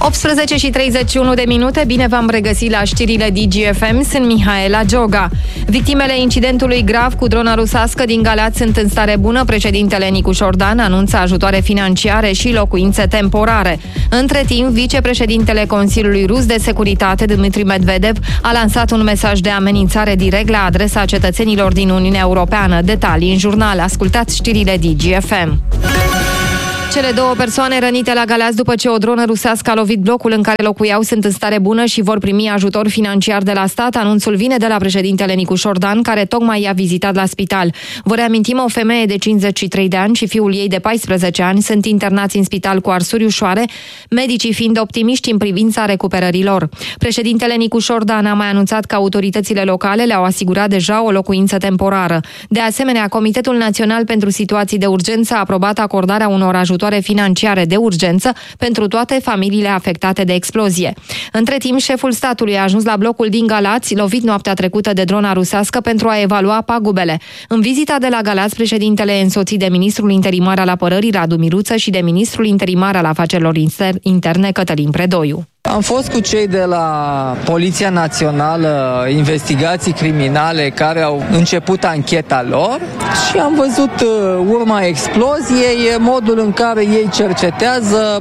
18 și 31 de minute, bine v-am regăsit la știrile DGFM, sunt Mihaela Gioga. Victimele incidentului grav cu drona rusească din Galați sunt în stare bună. Președintele Nicu Șordan anunță ajutoare financiare și locuințe temporare. Între timp, vicepreședintele Consiliului Rus de Securitate, Dmitri Medvedev, a lansat un mesaj de amenințare direct la adresa cetățenilor din Uniunea Europeană. Detalii în jurnal. Ascultați știrile DGFM. Cele două persoane rănite la Galați după ce o dronă rusească a lovit blocul în care locuiau sunt în stare bună și vor primi ajutor financiar de la stat. Anunțul vine de la președintele Nicu Șordan, care tocmai i-a vizitat la spital. Vă reamintim, o femeie de 53 de ani și fiul ei de 14 ani sunt internați în spital cu arsuri ușoare, medicii fiind optimiști în privința recuperării lor. Președintele Nicu Șordan a mai anunțat că autoritățile locale le-au asigurat deja o locuință temporară. De asemenea, Comitetul Național pentru Situații de Urgență a aprobat acordarea unor ajutoare financiare de urgență pentru toate familiile afectate de explozie. Între timp, șeful statului a ajuns la blocul din Galați, lovit noaptea trecută de drona rusească, pentru a evalua pagubele. În vizita de la Galați, președintele e însoțit de ministrul interimar al apărării Radu Miruță și de ministrul interimar al afacerilor interne Cătălin Predoiu. Am fost cu cei de la Poliția Națională, investigații criminale, care au început ancheta lor și am văzut urma exploziei, modul în care ei cercetează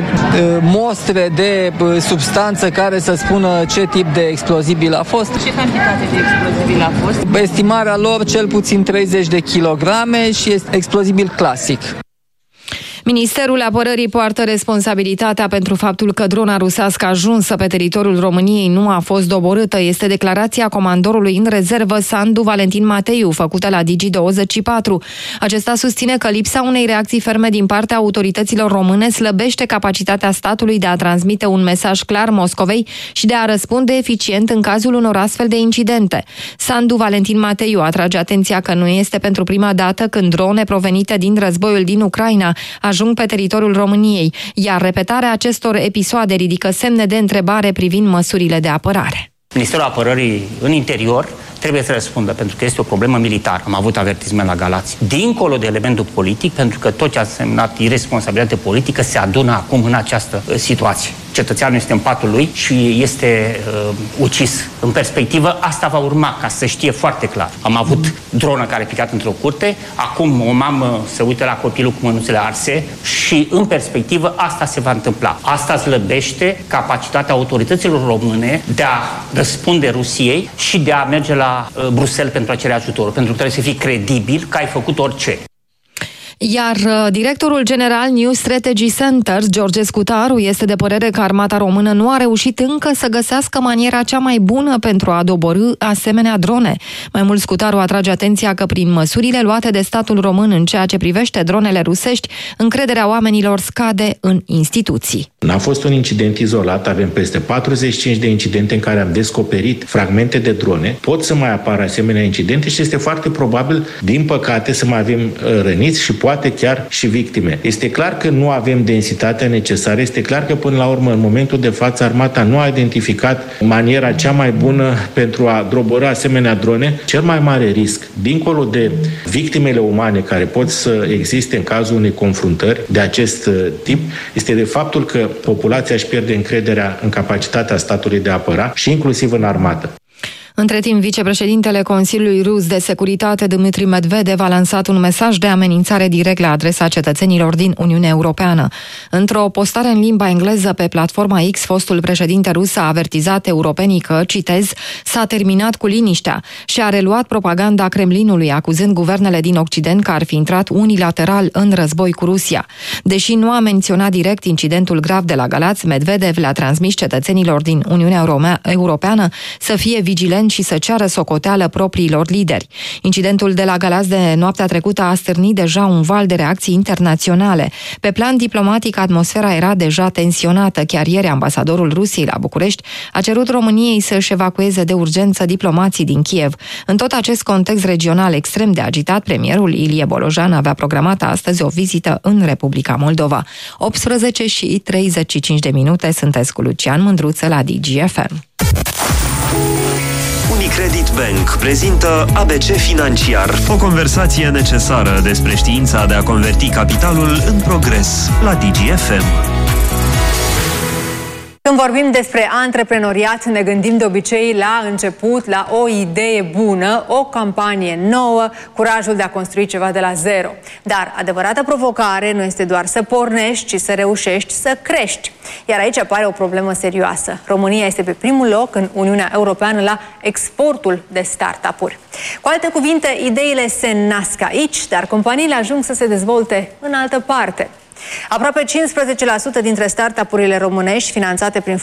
mostre de substanță care să spună ce tip de explozibil a fost. Ce cantitate de explozibil a fost? Estimarea lor cel puțin 30 de kilograme și este explozibil clasic. Ministerul Apărării poartă responsabilitatea pentru faptul că drona rusească ajunsă pe teritoriul României nu a fost doborâtă. Este declarația comandorului în rezervă Sandu Valentin Mateiu, făcută la Digi24. Acesta susține că lipsa unei reacții ferme din partea autorităților române slăbește capacitatea statului de a transmite un mesaj clar Moscovei și de a răspunde eficient în cazul unor astfel de incidente. Sandu Valentin Mateiu atrage atenția că nu este pentru prima dată când drone provenite din războiul din Ucraina ajung pe teritoriul României, iar repetarea acestor episoade ridică semne de întrebare privind măsurile de apărare. Ministerul Apărării în interior trebuie să răspundă, pentru că este o problemă militară. Am avut avertisment la Galați. Dincolo de elementul politic, pentru că tot ce a semnat irresponsabilitate politică se adună acum în această situație. Cetățeanul este în patul lui și este ucis. În perspectivă, asta va urma, ca să știe foarte clar. Am avut dronă care a picat într-o curte, acum o mamă se uită la copilul cu mânuțele arse și, în perspectivă, asta se va întâmpla. Asta slăbește capacitatea autorităților române de a răspunde Rusiei și de a merge la Bruxelles pentru a cere ajutor, pentru că trebuie să fii credibil că ai făcut orice. Iar directorul general New Strategy Centers, George Scutaru, este de părere că armata română nu a reușit încă să găsească maniera cea mai bună pentru a doborî asemenea drone. Mai mult, Scutaru atrage atenția că prin măsurile luate de statul român în ceea ce privește dronele rusești, încrederea oamenilor scade în instituții. N-a fost un incident izolat, avem peste 45 de incidente în care am descoperit fragmente de drone. Pot să mai apară asemenea incidente și este foarte probabil, din păcate, să mai avem răniți și poate chiar și victime. Este clar că nu avem densitatea necesară, este clar că până la urmă, în momentul de față, armata nu a identificat maniera cea mai bună pentru a doborî asemenea drone. Cel mai mare risc, dincolo de victimele umane care pot să existe în cazul unei confruntări de acest tip, este de faptul că populația își pierde încrederea în capacitatea statului de a apăra și inclusiv în armată. Între timp, vicepreședintele Consiliului Rus de Securitate, Dmitri Medvedev, a lansat un mesaj de amenințare direct la adresa cetățenilor din Uniunea Europeană. Într-o postare în limba engleză pe platforma X, fostul președinte rus a avertizat europenii că, citez, s-a terminat cu liniștea și a reluat propaganda Kremlinului, acuzând guvernele din Occident că ar fi intrat unilateral în război cu Rusia. Deși nu a menționat direct incidentul grav de la Galați, Medvedev le-a transmis cetățenilor din Uniunea Europeană să fie vigilenți și să ceară socoteală propriilor lideri. Incidentul de la Galați de noaptea trecută a stârnit deja un val de reacții internaționale. Pe plan diplomatic, atmosfera era deja tensionată. Chiar ieri, ambasadorul Rusiei la București a cerut României să își evacueze de urgență diplomații din Kiev. În tot acest context regional extrem de agitat, premierul Ilie Bolojan avea programată astăzi o vizită în Republica Moldova. 18 și 35 de minute, sunteți cu Lucian Mândruță la DGFM. Unicredit Bank prezintă ABC Financiar. O conversație necesară despre știința de a converti capitalul în progres la DGFM. Când vorbim despre antreprenoriat, ne gândim de obicei la început, la o idee bună, o campanie nouă, curajul de a construi ceva de la zero. Dar adevărata provocare nu este doar să pornești, ci să reușești să crești. Iar aici apare o problemă serioasă. România este pe primul loc în Uniunea Europeană la exportul de startup-uri. Cu alte cuvinte, ideile se nasc aici, dar companiile ajung să se dezvolte în altă parte. Aproape 15% dintre startup-urile românești finanțate prin